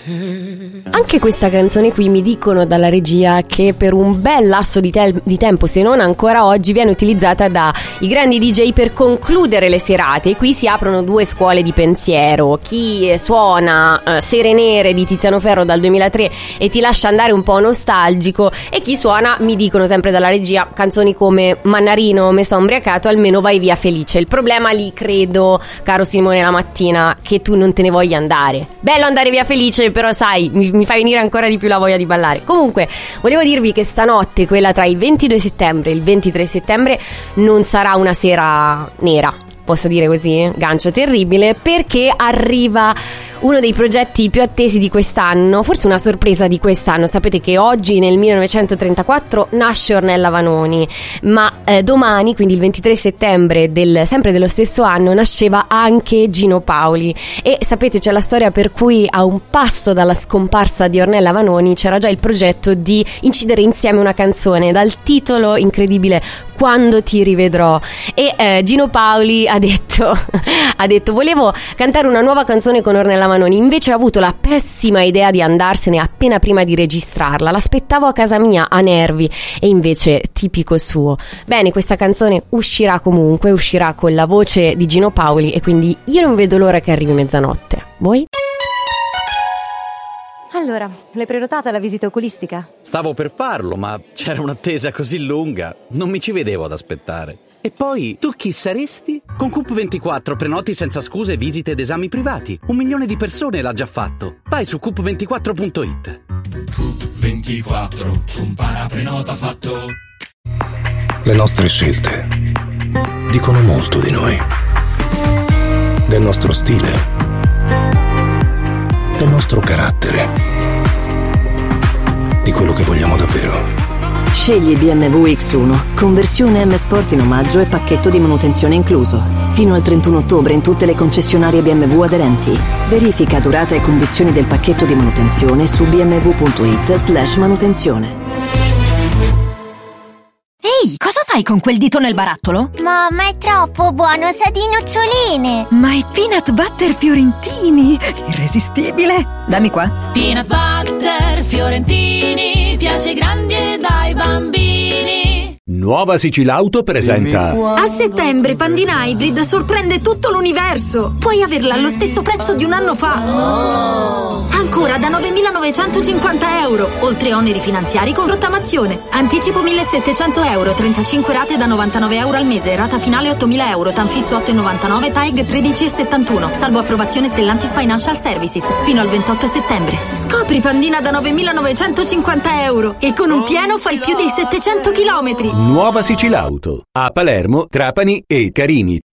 Anche questa canzone qui mi dicono dalla regia che per un bel lasso di tempo, se non ancora oggi, viene utilizzata dai grandi DJ per concludere le serate. E qui si aprono due scuole di pensiero: chi suona Sere Nere di Tiziano Ferro dal 2003 e ti lascia andare un po' nostalgico, e chi suona, mi dicono sempre dalla regia, canzoni come Mannarino, Me son ubriacato, almeno vai via felice. Il problema lì, credo, caro Simone La Mattina, che tu non te ne voglia andare. Bello andare via felice, però sai, mi fa venire ancora di più la voglia di ballare. Comunque, volevo dirvi che stanotte, quella tra il 22 settembre e il 23 settembre, non sarà una sera nera, posso dire così? Gancio terribile, perché arriva uno dei progetti più attesi di quest'anno, forse una sorpresa di quest'anno. Sapete che oggi, nel 1934, nasce Ornella Vanoni, ma domani, quindi il 23 settembre sempre dello stesso anno, nasceva anche Gino Paoli. E sapete, c'è la storia per cui a un passo dalla scomparsa di Ornella Vanoni c'era già il progetto di incidere insieme una canzone dal titolo incredibile Quando ti rivedrò. E Gino Paoli ha detto volevo cantare una nuova canzone con Ornella Vanoni, invece ha avuto la pessima idea di andarsene appena prima di registrarla. L'aspettavo a casa mia a Nervi, e invece tipico suo. Bene, questa canzone uscirà comunque, uscirà con la voce di Gino Paoli, e quindi io non vedo l'ora che arrivi mezzanotte. Voi? Allora, l'hai prenotata la visita oculistica? Stavo per farlo, ma c'era un'attesa così lunga, non mi ci vedevo ad aspettare. E poi, tu chi saresti? Con Coop24 prenoti senza scuse visite ed esami privati. 1 milione di persone l'ha già fatto. Vai su coop24.it. Coop24, compara, prenota, fatto. Le nostre scelte dicono molto di noi, del nostro stile, del nostro carattere, di quello che vogliamo davvero. Scegli BMW X1, conversione M Sport in omaggio e pacchetto di manutenzione incluso. Fino al 31 ottobre in tutte le concessionarie BMW aderenti. Verifica durata e condizioni del pacchetto di manutenzione su bmw.it/manutenzione. Ehi, cosa fai con quel dito nel barattolo? Mamma, è troppo buono, sa di noccioline. Ma è peanut butter fiorentini, irresistibile. Dammi qua. Peanut butter fiorentini, piace grandi e dai bambini. Nuova Sicilauto presenta A settembre Pandina Hybrid sorprende tutto l'universo. Puoi averla allo stesso prezzo di un anno fa. Ancora da 9.950 euro, oltre oneri finanziari con rottamazione. Anticipo 1.700 euro, 35 rate da 99 euro al mese, rata finale 8.000 euro, Tanfisso 8,99, TAEG 13,71, salvo approvazione Stellantis Financial Services, fino al 28 settembre. Scopri Pandina da 9.950 euro e con un pieno fai più di 700 chilometri. Nuova Sicilauto a Palermo, Trapani e Carini.